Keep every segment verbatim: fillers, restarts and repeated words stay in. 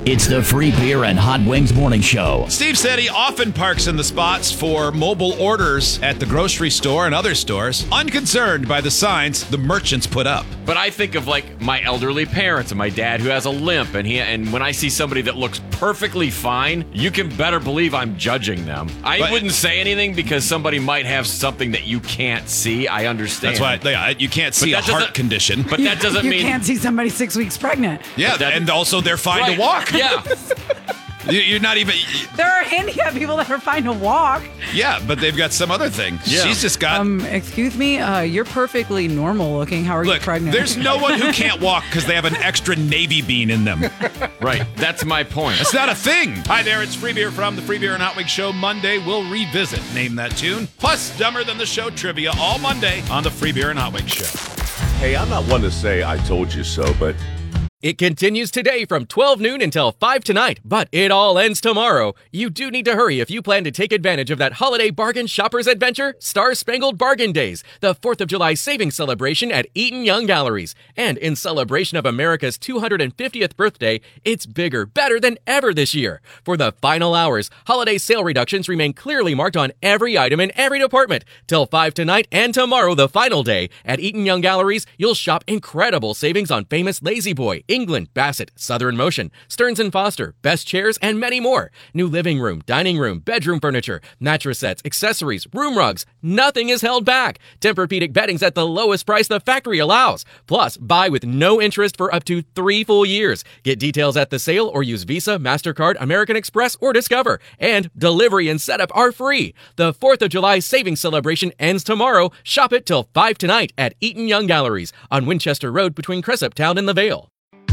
It's the Free Beer and Hot Wings Morning Show. Steve said he often parks in the spots for mobile orders at the grocery store and other stores, unconcerned by the signs the merchants put up. But I think of like my elderly parents and my dad who has a limp, and he and when I see somebody that looks perfectly fine, you can better believe I'm judging them. I But- wouldn't say anything because somebody might have something that you can't see. I understand. That's why yeah, you can't see a that doesn't- heart condition. But that doesn't you mean can't see somebody six weeks pregnant. yeah, that- and also they're fine Right. to walk. Yeah. You- You're not even. There are handicapped people that are fine to walk. Yeah, but they've got some other thing. Yeah. She's just got. Um, excuse me, uh, you're perfectly normal looking. How are you Look, pregnant? there's no one who can't walk because they have an extra navy bean in them. Right. That's my point. That's not a thing. Hi there, it's Free Beer from the Free Beer and Hot Wings Show. Monday, we'll revisit Name That Tune. Plus, Dumber Than the Show trivia all Monday on the Free Beer and Hot Wings Show. Hey, I'm not one to say I told you so, but It continues today from twelve noon until five tonight, but it all ends tomorrow. You do need to hurry if you plan to take advantage of that holiday bargain shopper's adventure, Star Spangled Bargain Days, the fourth of July savings celebration at Eaton Young Galleries. And in celebration of America's two hundred fiftieth birthday, it's bigger, better than ever this year. For the final hours, holiday sale reductions remain clearly marked on every item in every department. Till five tonight and tomorrow, the final day. At Eaton Young Galleries, you'll shop incredible savings on famous Lazy Boy, England, Bassett, Southern Motion, Stearns and Foster, Best Chairs, and many more. New living room, dining room, bedroom furniture, mattress sets, accessories, room rugs. Nothing is held back. Tempur-Pedic bedding's at the lowest price the factory allows. Plus, buy with no interest for up to three full years. Get details at the sale or use Visa, MasterCard, American Express, or Discover. And delivery and setup are free. The fourth of July savings celebration ends tomorrow. Shop it till five tonight at Eaton Young Galleries on Winchester Road between Cressup Town and the Vale.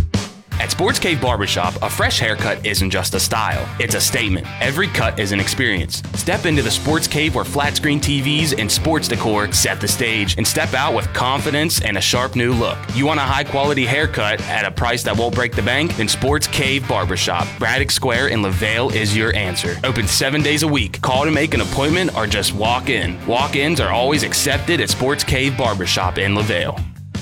At Sports Cave Barbershop, a fresh haircut isn't just a style, it's a statement. Every cut is an experience. Step into the Sports Cave where flat screen T Vs and sports decor set the stage, and step out with confidence and a sharp new look. You want a high quality haircut at a price that won't break the bank? Then Sports Cave Barbershop, Braddock Square in LaVale is your answer. Open seven days a week. Call to make an appointment or just walk in. Walk-ins are always accepted at Sports Cave Barbershop in LaVale.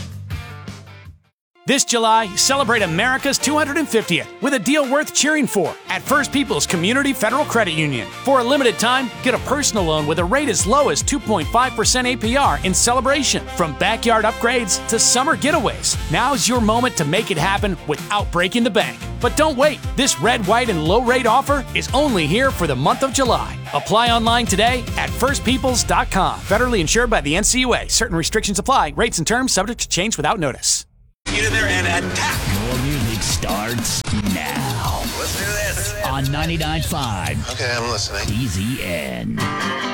This July, celebrate America's two hundred fiftieth with a deal worth cheering for at First People's Community Federal Credit Union. For a limited time, get a personal loan with a rate as low as two point five percent A P R in celebration. From backyard upgrades to summer getaways, now's your moment to make it happen without breaking the bank. But don't wait. This red, white, and low rate offer is only here for the month of July. Apply online today at first peoples dot com. Federally insured by the N C U A. Certain restrictions apply. Rates and terms subject to change without notice. Get in there and attack. Your music starts now. Let's do this. On ninety-nine point five. Okay, I'm listening. D Z N.